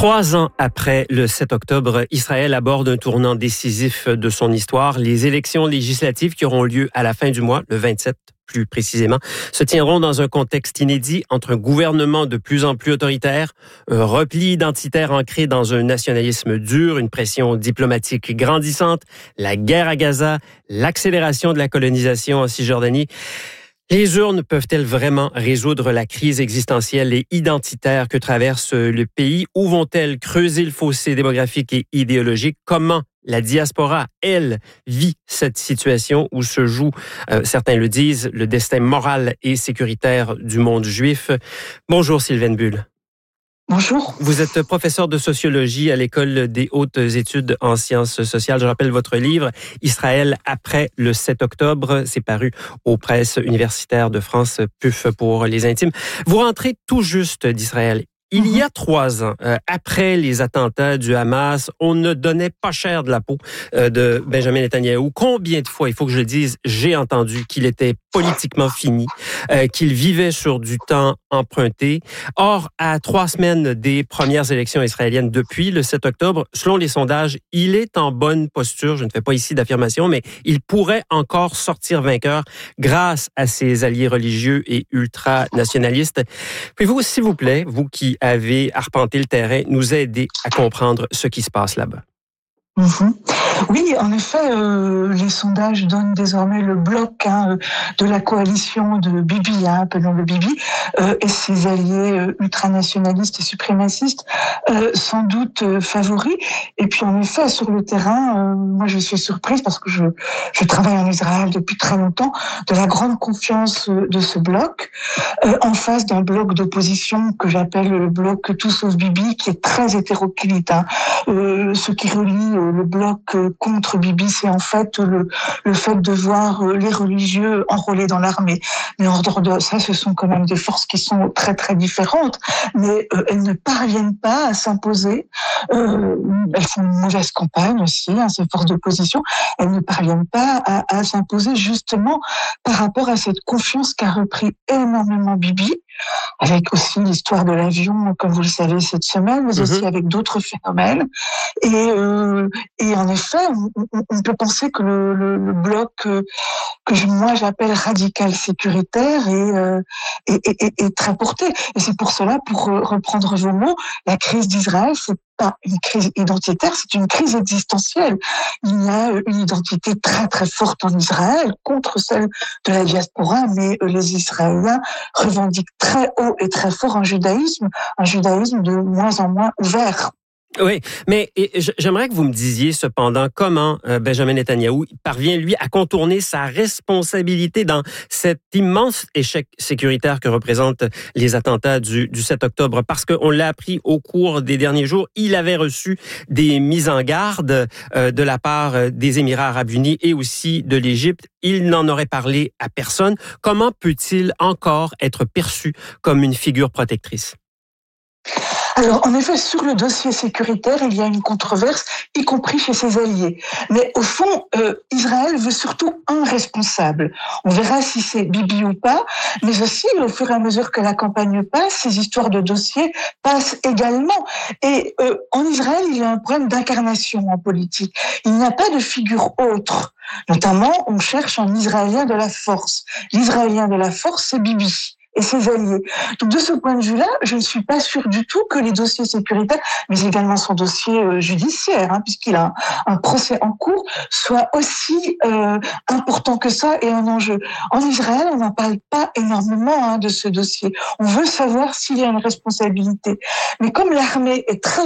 3 ans après le 7 octobre, Israël aborde un tournant décisif de son histoire. Les élections législatives qui auront lieu à la fin du mois, le 27 plus précisément, se tiendront dans un contexte inédit entre un gouvernement de plus en plus autoritaire, un repli identitaire ancré dans un nationalisme dur, une pression diplomatique grandissante, la guerre à Gaza, l'accélération de la colonisation en Cisjordanie. Les urnes peuvent-elles vraiment résoudre la crise existentielle et identitaire que traverse le pays? Où vont-elles creuser le fossé démographique et idéologique? Comment la diaspora, elle, vit cette situation où se joue, certains le disent, le destin moral et sécuritaire du monde juif? Bonjour Sylvaine Bull. Bonjour. Vous êtes professeur de sociologie à l'École des hautes études en sciences sociales. Je rappelle votre livre « Israël après le 7 octobre ». C'est paru aux presses universitaires de France, PUF pour les intimes. Vous rentrez tout juste d'Israël. Il y a 3 ans, après les attentats du Hamas, on ne donnait pas cher de la peau de Benjamin Netanyahou. Combien de fois, il faut que je le dise, j'ai entendu qu'il était politiquement fini, qu'il vivait sur du temps emprunté. Or, à 3 semaines des premières élections israéliennes depuis le 7 octobre, selon les sondages, il est en bonne posture. Je ne fais pas ici d'affirmation, mais il pourrait encore sortir vainqueur grâce à ses alliés religieux et ultranationalistes. Pouvez-vous, s'il vous plaît, vous qui avez arpenté le terrain, nous aider à comprendre ce qui se passe là-bas? Oui, en effet, les sondages donnent désormais le bloc de la coalition de Bibi, appelons-le Bibi, et ses alliés ultranationalistes et suprémacistes, sans doute favoris. Et puis en effet, sur le terrain, moi je suis surprise parce que je travaille en Israël depuis très longtemps, de la grande confiance de ce bloc, en face d'un bloc d'opposition que j'appelle le bloc Tout sauf Bibi, qui est très hétéroclite. Ce qui relie le bloc contre Bibi, c'est en fait le fait de voir les religieux enrôlés dans l'armée. Mais en dehors de ça, ce sont quand même des forces qui sont très très différentes, mais elles ne parviennent pas à s'imposer. Elles font une mauvaise campagne aussi, ces forces d'opposition. Elles ne parviennent pas à s'imposer justement par rapport à cette confiance qu'a repris énormément Bibi, avec aussi l'histoire de l'avion, comme vous le savez, cette semaine, mais aussi avec d'autres phénomènes. Et en effet, on peut penser que le bloc que moi j'appelle radical sécuritaire est très porté. Et c'est pour cela, pour reprendre vos mots, la crise d'Israël, c'est pas une crise identitaire, c'est une crise existentielle. Il y a une identité très très forte en Israël contre celle de la diaspora, mais les Israéliens revendiquent très haut et très fort un judaïsme de moins en moins ouvert. Oui, mais j'aimerais que vous me disiez cependant comment Benjamin Netanyahou parvient, lui, à contourner sa responsabilité dans cet immense échec sécuritaire que représentent les attentats du 7 octobre. Parce qu'on l'a appris au cours des derniers jours, il avait reçu des mises en garde de la part des Émirats arabes unis et aussi de l'Égypte. Il n'en aurait parlé à personne. Comment peut-il encore être perçu comme une figure protectrice? Alors, en effet, sur le dossier sécuritaire, il y a une controverse, y compris chez ses alliés. Mais au fond, Israël veut surtout un responsable. On verra si c'est Bibi ou pas, mais aussi, au fur et à mesure que la campagne passe, ces histoires de dossiers passent également. Et en Israël, il y a un problème d'incarnation en politique. Il n'y a pas de figure autre. Notamment, on cherche un Israélien de la force. L'Israélien de la force, c'est Bibi et ses alliés. Donc de ce point de vue-là, je ne suis pas sûre du tout que les dossiers sécuritaires, mais également son dossier judiciaire, puisqu'il a un procès en cours, soit aussi important que ça et un enjeu. En Israël, on n'en parle pas énormément de ce dossier. On veut savoir s'il y a une responsabilité. Mais comme l'armée est très